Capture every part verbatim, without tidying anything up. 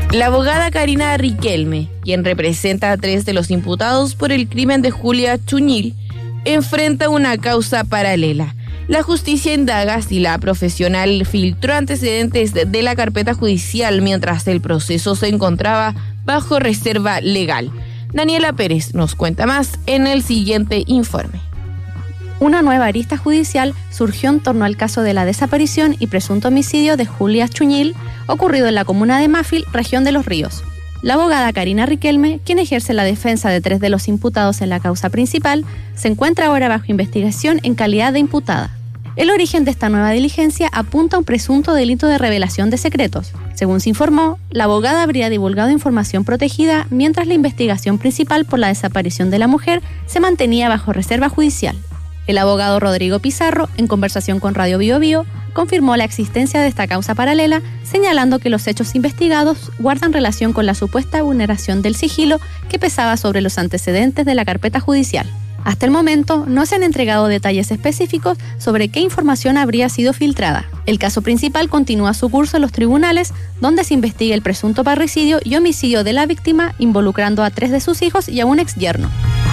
La abogada Karina Riquelme, quien representa a tres de los imputados por el crimen de Julia Chuñil, enfrenta una causa paralela. La justicia indaga si la profesional filtró antecedentes de la carpeta judicial mientras el proceso se encontraba bajo reserva legal. Daniela Pérez nos cuenta más en el siguiente informe. Una nueva arista judicial surgió en torno al caso de la desaparición y presunto homicidio de Julia Chuñil, ocurrido en la comuna de Mafil, región de Los Ríos. La abogada Karina Riquelme, quien ejerce la defensa de tres de los imputados en la causa principal, se encuentra ahora bajo investigación en calidad de imputada. El origen de esta nueva diligencia apunta a un presunto delito de revelación de secretos. Según se informó, la abogada habría divulgado información protegida mientras la investigación principal por la desaparición de la mujer se mantenía bajo reserva judicial. El abogado Rodrigo Pizarro, en conversación con Radio Bio Bio, confirmó la existencia de esta causa paralela, señalando que los hechos investigados guardan relación con la supuesta vulneración del sigilo que pesaba sobre los antecedentes de la carpeta judicial. Hasta el momento no se han entregado detalles específicos sobre qué información habría sido filtrada. El caso principal continúa su curso en los tribunales, donde se investiga el presunto parricidio y homicidio de la víctima, involucrando a tres de sus hijos y a un exyerno.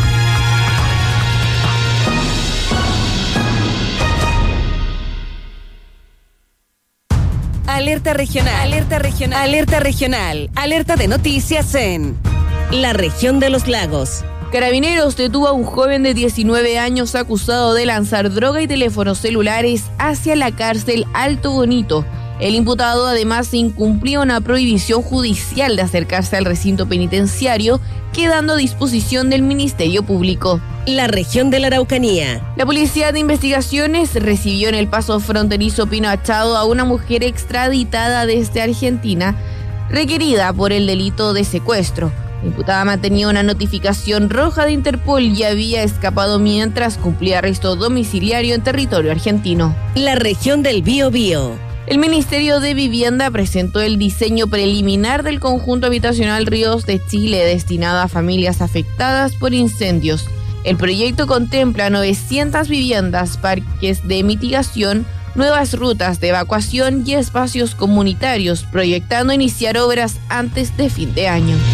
Alerta regional, alerta regional, alerta regional, alerta de noticias en la región de los lagos. Carabineros detuvo a un joven de diecinueve años acusado de lanzar droga y teléfonos celulares hacia la cárcel Alto Bonito. El imputado además incumplía una prohibición judicial de acercarse al recinto penitenciario, quedando a disposición del Ministerio Público. La región de la Araucanía. La Policía de Investigaciones recibió en el paso fronterizo Pino Achado a una mujer extraditada desde Argentina, requerida por el delito de secuestro. La imputada mantenía una notificación roja de Interpol y había escapado mientras cumplía arresto domiciliario en territorio argentino. La región del Biobío. El Ministerio de Vivienda presentó el diseño preliminar del conjunto habitacional Ríos de Chile destinado a familias afectadas por incendios. El proyecto contempla novecientas viviendas, parques de mitigación, nuevas rutas de evacuación y espacios comunitarios, proyectando iniciar obras antes de fin de año.